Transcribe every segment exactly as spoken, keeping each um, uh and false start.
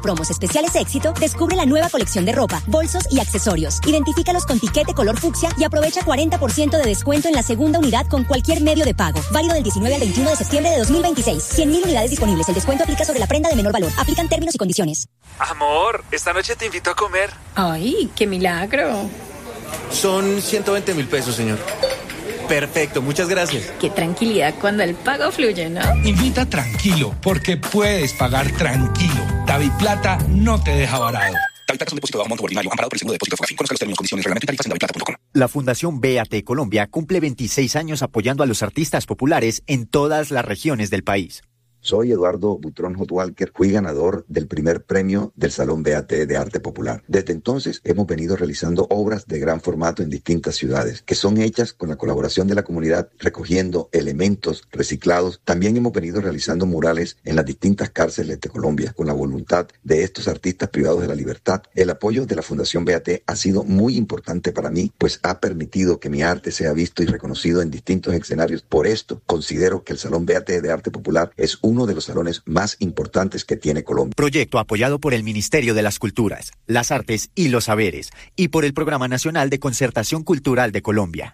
Promos especiales éxito, descubre la nueva colección de ropa, bolsos y accesorios. Identifícalos con tiquete color fucsia y aprovecha cuarenta por ciento de descuento en la segunda unidad con cualquier medio de pago. Válido del diecinueve al veintiuno de septiembre de dos mil veintiséis. cien mil unidades disponibles. El descuento aplica sobre la prenda de menor valor. Aplican términos y condiciones. Amor, esta noche te invito a comer. Ay, qué milagro. Son ciento veinte mil pesos, señor. Perfecto, muchas gracias. Qué tranquilidad cuando el pago fluye, ¿no? Invita tranquilo, porque puedes pagar tranquilo. DaviPlata no te deja varado. DaviPlata es un depósito de bajo monto ordinario amparado por el seguro de depósito Fogafín. Conozca los términos, condiciones, reglamento y tarifas en daviplata punto com. La Fundación B A T Colombia cumple veintiséis años apoyando a los artistas populares en todas las regiones del país. Soy Eduardo Butrón Hot Walker, fui ganador del primer premio del Salón B A T de Arte Popular. Desde entonces hemos venido realizando obras de gran formato en distintas ciudades, que son hechas con la colaboración de la comunidad, recogiendo elementos reciclados. También hemos venido realizando murales en las distintas cárceles de Colombia, con la voluntad de estos artistas privados de la libertad. El apoyo de la Fundación B A T ha sido muy importante para mí, pues ha permitido que mi arte sea visto y reconocido en distintos escenarios. Por esto, considero que el Salón B A T de Arte Popular es un uno de los salones más importantes que tiene Colombia. Proyecto apoyado por el Ministerio de las Culturas, las Artes y los Saberes y por el Programa Nacional de Concertación Cultural de Colombia.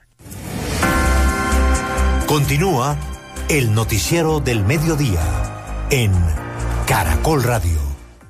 Continúa el noticiero del mediodía en Caracol Radio.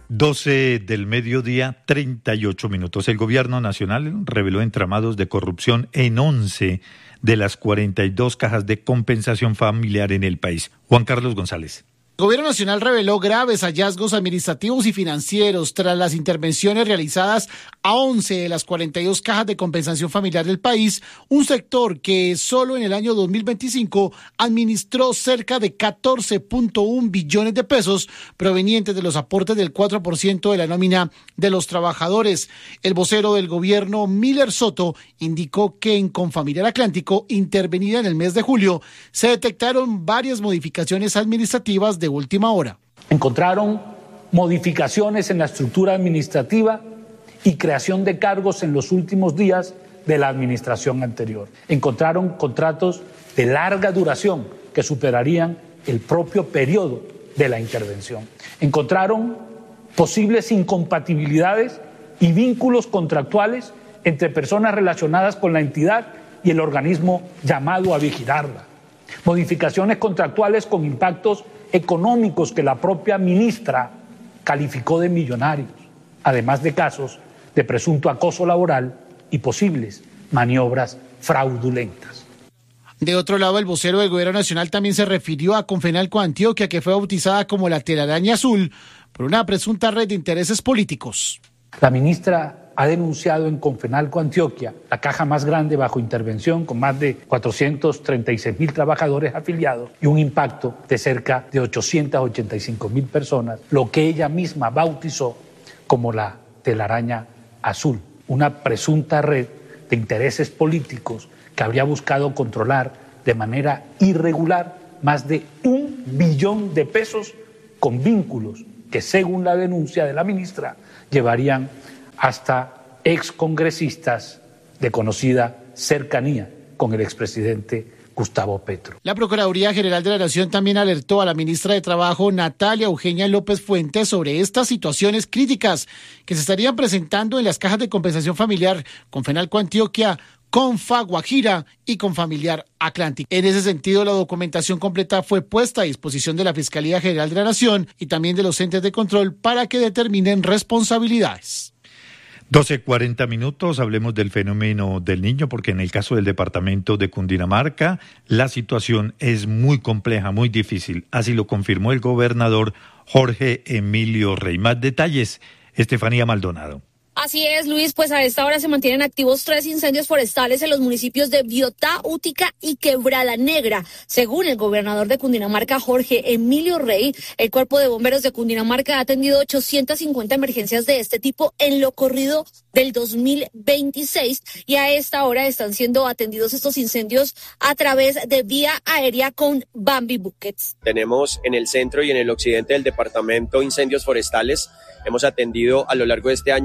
doce del mediodía, treinta y ocho minutos. El gobierno nacional reveló entramados de corrupción en once de las cuarenta y dos cajas de compensación familiar en el país. Juan Carlos González. El Gobierno Nacional reveló graves hallazgos administrativos y financieros tras las intervenciones realizadas a once de las cuarenta y dos cajas de compensación familiar del país, un sector que solo en el año dos mil veinticinco administró cerca de catorce punto uno billones de pesos provenientes de los aportes del cuatro por ciento de la nómina de los trabajadores. El vocero del gobierno, Miller Soto, indicó que en Confamiliar Atlántico, intervenida en el mes de julio, se detectaron varias modificaciones administrativas de última hora. Encontraron modificaciones en la estructura administrativa y creación de cargos en los últimos días de la administración anterior. Encontraron contratos de larga duración que superarían el propio periodo de la intervención. Encontraron posibles incompatibilidades y vínculos contractuales entre personas relacionadas con la entidad y el organismo llamado a vigilarla. Modificaciones contractuales con impactos económicos que la propia ministra calificó de millonarios, además de casos de presunto acoso laboral y posibles maniobras fraudulentas. De otro lado, el vocero del Gobierno Nacional también se refirió a Confenalco Antioquia, que fue bautizada como la telaraña azul por una presunta red de intereses políticos. La ministra ha denunciado en Confenalco Antioquia, la caja más grande bajo intervención, con más de cuatrocientos treinta y seis mil trabajadores afiliados y un impacto de cerca de ochocientas ochenta y cinco mil personas, lo que ella misma bautizó como la telaraña azul, una presunta red de intereses políticos que habría buscado controlar de manera irregular más de un billón de pesos con vínculos que, según la denuncia de la ministra, llevarían hasta excongresistas de conocida cercanía con el expresidente Gustavo Petro. La Procuraduría General de la Nación también alertó a la ministra de Trabajo, Natalia Eugenia López Fuentes, sobre estas situaciones críticas que se estarían presentando en las cajas de compensación familiar Confenalco Antioquia, Confa Guajira y Confamiliar Atlántico. En ese sentido, la documentación completa fue puesta a disposición de la Fiscalía General de la Nación y también de los entes de control para que determinen responsabilidades. doce cuarenta minutos, hablemos del fenómeno del niño, porque en el caso del departamento de Cundinamarca, la situación es muy compleja, muy difícil. Así lo confirmó el gobernador Jorge Emilio Rey. Más detalles, Estefanía Maldonado. Así es, Luis, pues a esta hora se mantienen activos tres incendios forestales en los municipios de Biotá, Útica y Quebrada Negra. Según el gobernador de Cundinamarca, Jorge Emilio Rey, el Cuerpo de Bomberos de Cundinamarca ha atendido ochocientas cincuenta emergencias de este tipo en lo corrido del dos mil veintiséis y a esta hora están siendo atendidos estos incendios a través de vía aérea con Bambi Buckets. Tenemos en el centro y en el occidente del departamento incendios forestales. Hemos atendido a lo largo de este año más de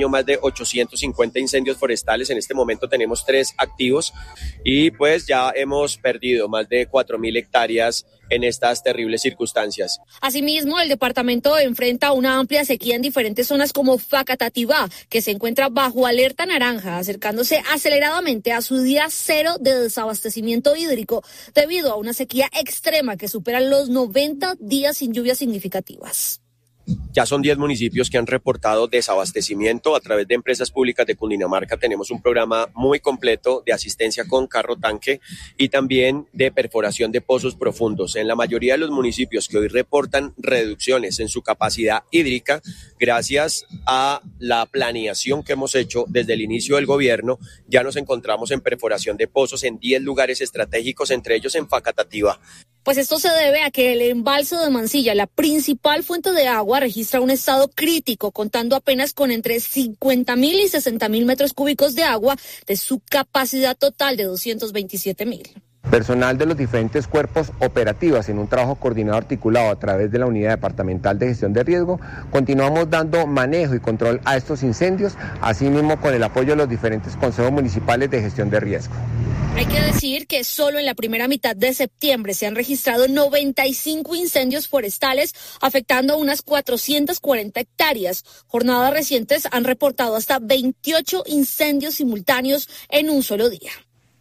ochocientos cincuenta incendios forestales. En este momento tenemos tres activos y pues ya hemos perdido más de cuatro mil hectáreas en estas terribles circunstancias. Asimismo, el departamento enfrenta una amplia sequía en diferentes zonas como Facatativá, que se encuentra bajo alerta naranja, acercándose aceleradamente a su día cero de desabastecimiento hídrico debido a una sequía extrema que supera los noventa días sin lluvias significativas. Ya son diez municipios que han reportado desabastecimiento. A través de Empresas Públicas de Cundinamarca tenemos un programa muy completo de asistencia con carro tanque y también de perforación de pozos profundos. En la mayoría de los municipios que hoy reportan reducciones en su capacidad hídrica, gracias a la planeación que hemos hecho desde el inicio del gobierno, ya nos encontramos en perforación de pozos en diez lugares estratégicos, entre ellos en Facatativá. Pues esto se debe a que el embalse de Mansilla, la principal fuente de agua, registra un estado crítico, contando apenas con entre cincuenta mil y sesenta mil metros cúbicos de agua de su capacidad total de doscientos veintisiete mil. Personal de los diferentes cuerpos operativos en un trabajo coordinado articulado a través de la Unidad Departamental de Gestión de Riesgo, continuamos dando manejo y control a estos incendios, así mismo con el apoyo de los diferentes consejos municipales de gestión de riesgo. Hay que decir que solo en la primera mitad de septiembre se han registrado noventa y cinco incendios forestales, afectando unas cuatrocientas cuarenta hectáreas. Jornadas recientes han reportado hasta veintiocho incendios simultáneos en un solo día.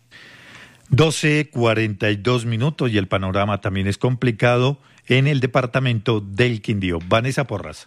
doce cuarenta y dos minutos y el panorama también es complicado en el departamento del Quindío. Vanessa Porras.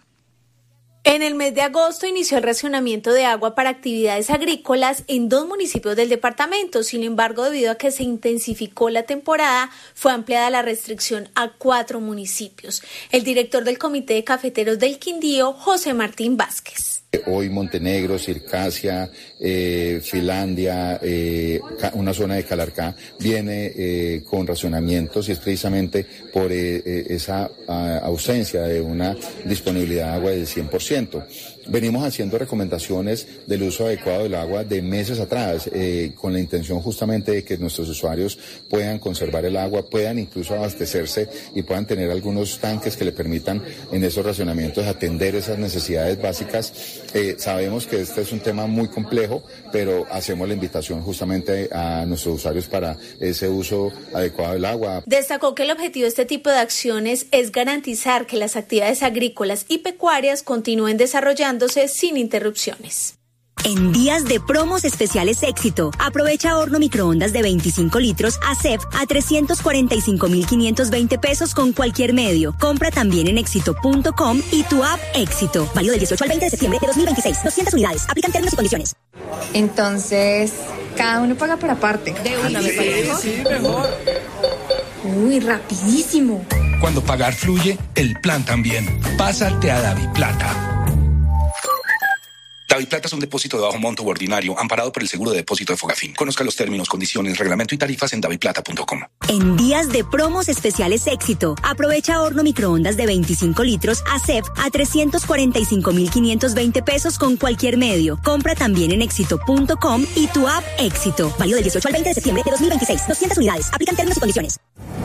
En el mes de agosto inició el racionamiento de agua para actividades agrícolas en dos municipios del departamento. Sin embargo, debido a que se intensificó la temporada, fue ampliada la restricción a cuatro municipios. El director del Comité de Cafeteros del Quindío, José Martín Vázquez. Hoy Montenegro, Circasia, eh, Finlandia, eh, una zona de Calarcá viene eh, con racionamientos y es precisamente por eh, eh, esa a, ausencia de una disponibilidad de agua del cien por ciento. Venimos haciendo recomendaciones del uso adecuado del agua de meses atrás, eh, con la intención justamente de que nuestros usuarios puedan conservar el agua, puedan incluso abastecerse y puedan tener algunos tanques que le permitan en esos racionamientos atender esas necesidades básicas. Eh, sabemos que este es un tema muy complejo, pero hacemos la invitación justamente a nuestros usuarios para ese uso adecuado del agua. Destacó que el objetivo de este tipo de acciones es garantizar que las actividades agrícolas y pecuarias continúen desarrollándose sin interrupciones. En días de promos especiales Éxito, aprovecha horno microondas de veinticinco litros A C E F a trescientos cuarenta y cinco mil quinientos veinte pesos con cualquier medio. Compra también en éxito punto com y tu app Éxito. Válido del dieciocho al veinte de septiembre de dos mil veintiséis. doscientas unidades. Aplican términos y condiciones. Entonces, cada uno paga por aparte. De una, me parece. Sí, mejor. Uy, rapidísimo. Cuando pagar fluye, el plan también. Pásate a DaviPlata. DaviPlata es un depósito de bajo monto u ordinario amparado por el seguro de depósito de Fogafín. Conozca los términos, condiciones, reglamento y tarifas en daviplata punto com. En días de promos especiales Éxito, aprovecha horno microondas de veinticinco litros A C E F a trescientos cuarenta y cinco mil quinientos veinte pesos con cualquier medio. Compra también en éxito punto com y tu app Éxito. Válido del dieciocho al veinte de septiembre de dos mil veintiséis. doscientas unidades. Aplican términos y condiciones.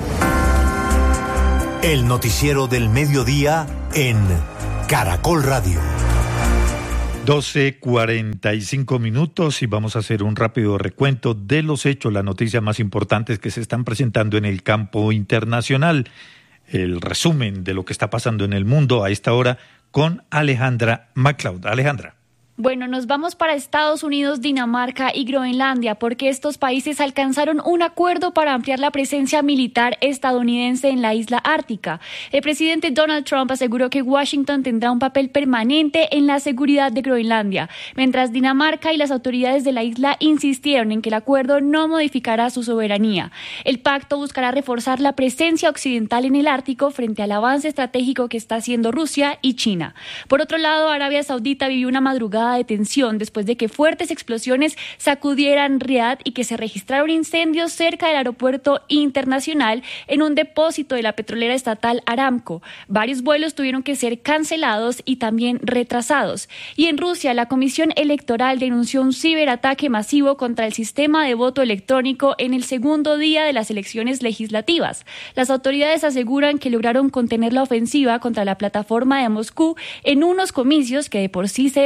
El noticiero del mediodía en Caracol Radio. doce cuarenta y cinco minutos y vamos a hacer un rápido recuento de los hechos, las noticias más importantes que se están presentando en el campo internacional. El resumen de lo que está pasando en el mundo a esta hora con Alejandra MacLeod. Alejandra. Bueno, nos vamos para Estados Unidos, Dinamarca y Groenlandia porque estos países alcanzaron un acuerdo para ampliar la presencia militar estadounidense en la isla ártica. El presidente Donald Trump aseguró que Washington tendrá un papel permanente en la seguridad de Groenlandia, mientras Dinamarca y las autoridades de la isla insistieron en que el acuerdo no modificará su soberanía. El pacto buscará reforzar la presencia occidental en el Ártico frente al avance estratégico que está haciendo Rusia y China. Por otro lado, Arabia Saudita vivió una madrugada de tensión después de que fuertes explosiones sacudieran Riad y que se registraron incendios cerca del aeropuerto internacional en un depósito de la petrolera estatal Aramco. Varios vuelos tuvieron que ser cancelados y también retrasados. Y en Rusia, la Comisión Electoral denunció un ciberataque masivo contra el sistema de voto electrónico en el segundo día de las elecciones legislativas. Las autoridades aseguran que lograron contener la ofensiva contra la plataforma de Moscú en unos comicios que de por sí se desarrollan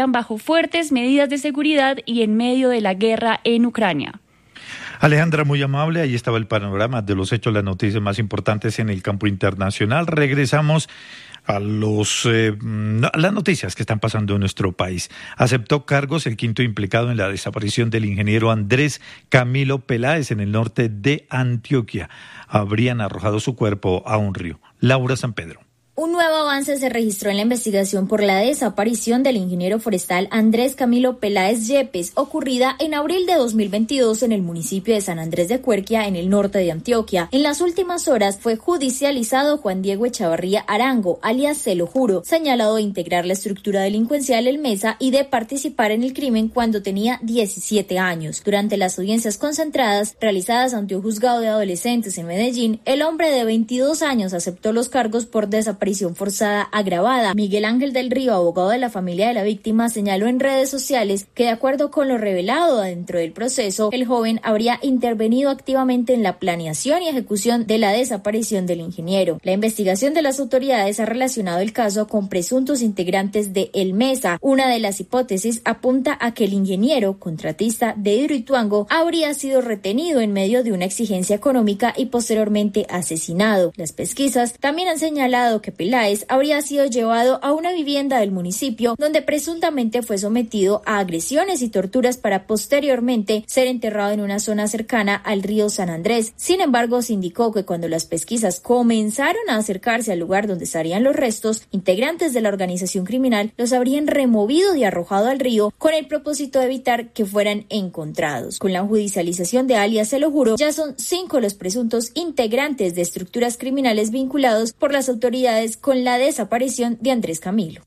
seguirán bajo fuertes medidas de seguridad y en medio de la guerra en Ucrania. Alejandra, muy amable. Ahí estaba el panorama de los hechos, las noticias más importantes en el campo internacional. Regresamos a los eh, a las noticias que están pasando en nuestro país. Aceptó cargos el quinto implicado en la desaparición del ingeniero Andrés Camilo Peláez en el norte de Antioquia. Habrían arrojado su cuerpo a un río. Laura San Pedro. Un nuevo avance se registró en la investigación por la desaparición del ingeniero forestal Andrés Camilo Peláez Yepes, ocurrida en abril de dos mil veintidós en el municipio de San Andrés de Cuerquia, en el norte de Antioquia. En las últimas horas fue judicializado Juan Diego Echavarría Arango, alias Se lo Juro, señalado de integrar la estructura delincuencial El Mesa y de participar en el crimen cuando tenía diecisiete años. Durante las audiencias concentradas realizadas ante un juzgado de adolescentes en Medellín, el hombre de veintidós años aceptó los cargos por desaparición forzada agravada. Miguel Ángel del Río, abogado de la familia de la víctima, señaló en redes sociales que, de acuerdo con lo revelado dentro del proceso, el joven habría intervenido activamente en la planeación y ejecución de la desaparición del ingeniero. La investigación de las autoridades ha relacionado el caso con presuntos integrantes de El Mesa. Una de las hipótesis apunta a que el ingeniero, contratista de Hidroituango, habría sido retenido en medio de una exigencia económica y posteriormente asesinado. Las pesquisas también han señalado que Peláez habría sido llevado a una vivienda del municipio donde presuntamente fue sometido a agresiones y torturas para posteriormente ser enterrado en una zona cercana al río San Andrés. Sin embargo, se indicó que cuando las pesquisas comenzaron a acercarse al lugar donde estarían los restos, integrantes de la organización criminal los habrían removido y arrojado al río con el propósito de evitar que fueran encontrados. Con la judicialización de alias Se lo Juro, ya son cinco los presuntos integrantes de estructuras criminales vinculados por las autoridades con la desaparición de Andrés Camilo.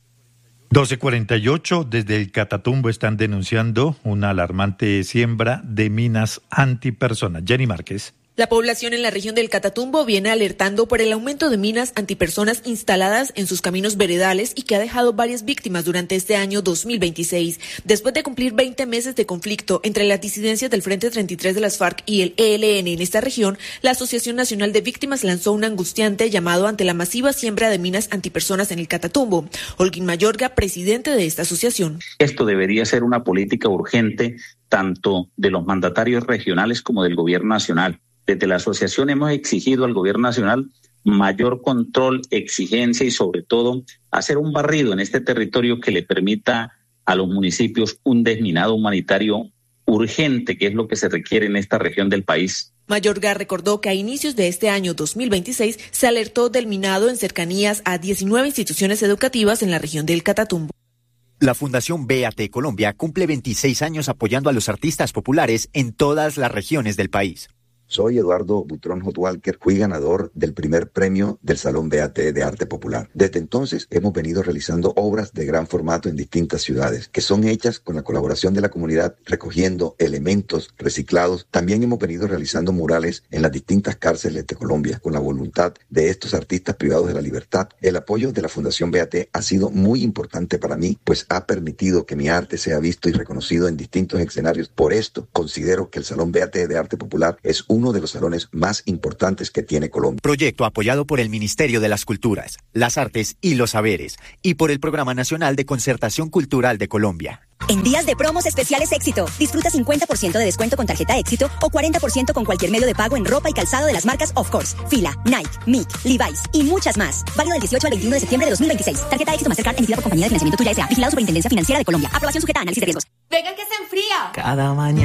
doce cuarenta y ocho, desde el Catatumbo están denunciando una alarmante siembra de minas antipersonas. Jenny Márquez. La población en la región del Catatumbo viene alertando por el aumento de minas antipersonas instaladas en sus caminos veredales y que ha dejado varias víctimas durante este año dos mil veintiséis. Después de cumplir veinte meses de conflicto entre las disidencias del Frente treinta y tres de las FARC y el E L N en esta región, la Asociación Nacional de Víctimas lanzó un angustiante llamado ante la masiva siembra de minas antipersonas en el Catatumbo. Holguín Mayorga, presidente de esta asociación. Esto debería ser una política urgente tanto de los mandatarios regionales como del gobierno nacional. Desde la asociación hemos exigido al gobierno nacional mayor control, exigencia y sobre todo hacer un barrido en este territorio que le permita a los municipios un desminado humanitario urgente, que es lo que se requiere en esta región del país. Mayorga recordó que a inicios de este año dos mil veintiséis se alertó del minado en cercanías a diecinueve instituciones educativas en la región del Catatumbo. La Fundación B A T Colombia cumple veintiséis años apoyando a los artistas populares en todas las regiones del país. Soy Eduardo Butrón Hotwalker, fui ganador del primer premio del Salón B A T de Arte Popular. Desde entonces hemos venido realizando obras de gran formato en distintas ciudades, que son hechas con la colaboración de la comunidad, recogiendo elementos reciclados. También hemos venido realizando murales en las distintas cárceles de Colombia, con la voluntad de estos artistas privados de la libertad. El apoyo de la Fundación B A T ha sido muy importante para mí, pues ha permitido que mi arte sea visto y reconocido en distintos escenarios. Por esto, considero que el Salón B A T de Arte Popular es un uno de los salones más importantes que tiene Colombia. Proyecto apoyado por el Ministerio de las Culturas, las Artes y los Saberes y por el Programa Nacional de Concertación Cultural de Colombia. En días de promos especiales Éxito, disfruta cincuenta por ciento de descuento con tarjeta Éxito o cuarenta por ciento con cualquier medio de pago en ropa y calzado de las marcas Of Course, Fila, Nike, Mick, Levi's y muchas más. Válido del dieciocho al veintiuno de septiembre de dos mil veintiséis. Tarjeta Éxito Mastercard emitida por Compañía de Financiamiento Tuya S A. Vigilado Superintendencia Financiera de Colombia. Aprobación sujeta a análisis de riesgos. Venga que se enfría. Cada mañana.